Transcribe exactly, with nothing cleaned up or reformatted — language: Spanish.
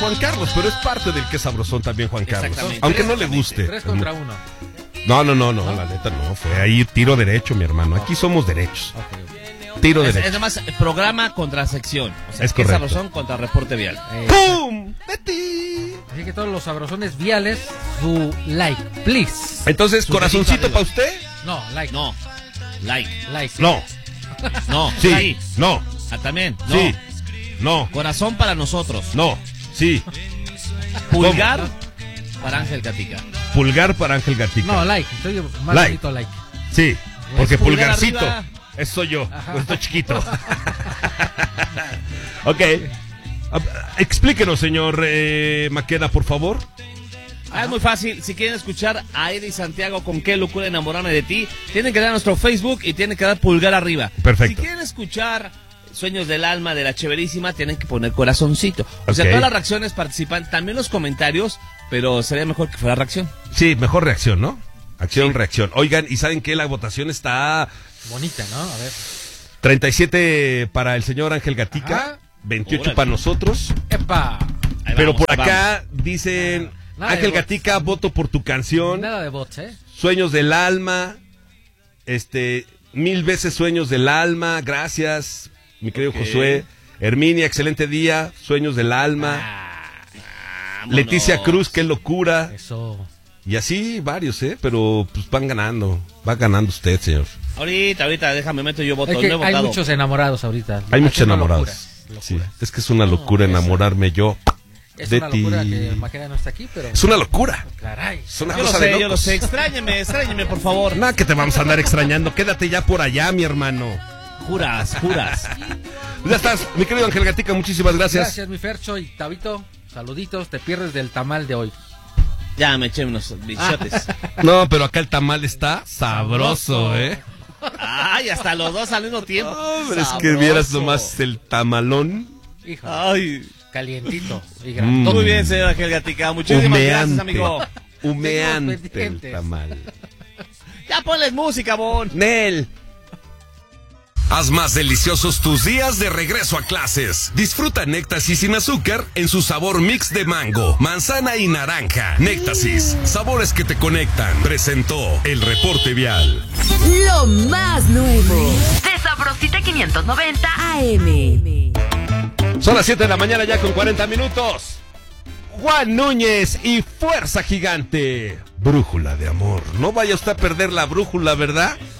Juan Carlos, pero es parte del que sabrosón también Juan Carlos, aunque no le guste. Tres contra uno. No, no, no, no, ¿no? La neta no, fue ahí tiro derecho, mi hermano. Aquí somos derechos. Okay, okay. Tiro es, derecho. Es además programa contra sección. O sea, es que correcto. sabrosón contra reporte vial. Eh, ¡Pum! ¡Betty! Así que todos los sabrosones viales, su like, please. Entonces, Su corazoncito dedito para usted. No, like. No. Like. Like. No. No. Sí. Like. No. Ah, también. No. Sí. No. Corazón para nosotros. No. Sí. Pulgar para Ángel Gatica. Pulgar para Ángel Gatica. No, like. Estoy más Like. bonito like. Sí. Porque Pulgar pulgarcito. arriba. Eso soy yo. Ajá. Pues estoy chiquito. Ok. Explíquenos, señor eh, Maqueda, por favor. Ah, es muy fácil. Si quieren escuchar a Eddie Santiago con Qué locura enamorarme de ti, tienen que dar a nuestro Facebook y tienen que dar pulgar arriba. Perfecto. Si quieren escuchar Sueños del Alma de la Cheverísima, tienen que poner corazoncito. O sea, Ok. todas las reacciones participan, también los comentarios, pero sería mejor que fuera reacción. Sí, mejor reacción, ¿no? Acción, Sí. reacción. Oigan, ¿y saben qué? La votación está Bonita, ¿no? A ver. treinta y siete para el señor Ángel Gatica, Ajá. veintiocho Órale. para nosotros. ¡Epa! Ahí Pero vamos, por ahí acá dicen, Nada, nada de Ángel bots. Gatica, voto por tu canción. Nada de bots, ¿eh? Sueños del alma, este, mil veces sueños del alma, gracias, mi querido Ok. Josué. Herminia, excelente día, sueños del alma. Vámonos. Leticia Cruz, qué locura. Eso. Y así varios, ¿eh? Pero pues van ganando, va ganando usted, señor. Ahorita, ahorita, déjame, meto yo voto. Es que no he hay votado. muchos enamorados ahorita. Hay muchos Es una enamorados. locura, Sí, locura. es que es una locura No, enamorarme yo Es de una ti. locura que Maqueda no está aquí, pero... Es una locura. Caray. Es una Yo lo cosa sé, de yo lo locos. sé. Extrañeme, extrañeme, por favor. Nada que te vamos a andar extrañando. Quédate ya por allá, mi hermano. Juras, juras. Ya estás, mi querido Ángel Gatica, muchísimas gracias. Gracias, mi Fercho y Tabito. Saluditos, te pierdes del tamal de hoy. Ya me eché unos bichotes. No, pero acá el tamal está sabroso, ¿eh? Ay, hasta los dos al mismo tiempo. Hombre, es que Sabroso. vieras nomás el tamalón Hijo, Ay. calientito y Mm. grandote. Muy bien, señor Ángel Gatica. Muchísimas gracias, humeante. amigo. Humeante Seguimos el pendientes. tamal. Ya ponles música, Bon. Nel. Haz más deliciosos tus días de regreso a clases. Disfruta Néctasis sin azúcar en su sabor mix de mango, manzana y naranja. Néctasis, sabores que te conectan. Presentó el reporte vial. Lo más nuevo de Sabrosita quinientos noventa A M. Son las siete de la mañana ya con cuarenta minutos. Juan Núñez y Fuerza Gigante. Brújula de amor. No vaya usted a perder la brújula, ¿verdad?